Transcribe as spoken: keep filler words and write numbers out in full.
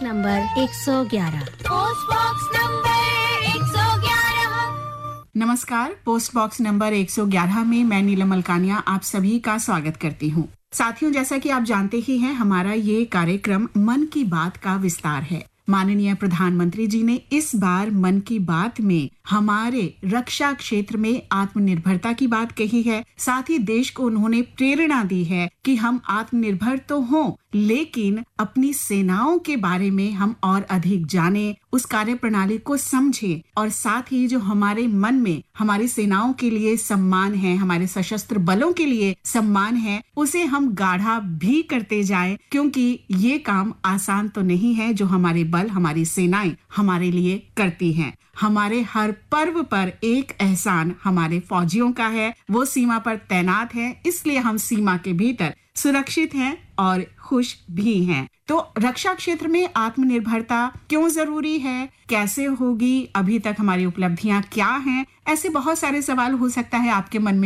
Box number एक सौ ग्यारह। पोस्ट बॉक्स नंबर एक सौ ग्यारह। नमस्कार, पोस्ट बॉक्स नंबर एक सौ ग्यारह में मैं नीलम मलकानिया आप सभी का स्वागत करती हूँ। साथियों, जैसा कि आप जानते ही हैं, हमारा ये कार्यक्रम मन की बात का विस्तार है। माननीय प्रधानमंत्री जी ने इस बार मन की बात में हमारे रक्षा क्षेत्र में आत्मनिर्भरता की बात कही है। साथ ही देश को उन्होंने प्रेरणा दी है कि हम आत्मनिर्भर तो हों, लेकिन अपनी सेनाओं के बारे में हम और अधिक जानें, उस कार्य प्रणाली को समझें और साथ ही जो हमारे मन में हमारी सेनाओं के लिए सम्मान है, हमारे सशस्त्र बलों के लिए सम्मान है, उसे हम गाढ़ा भी करते जाएं, क्योंकि ये काम आसान तो नहीं है जो हमारे बल, हमारी सेनाएं हमारे लिए करती हैं। हमारे हर पर्व पर एक एहसान हमारे फौजियों का है, वो सीमा पर तैनात हैं, इसलिए हम सीमा के भीतर सुरक्षित हैं और खुश भी हैं। तो रक्षा क्षेत्र में आत्मनिर्भरता क्यों जरूरी है, कैसे होगी, अभी तक हमारी उपलब्धियां क्या हैं, ऐसे बहुत सारे सवाल हो सकता है आपके मन में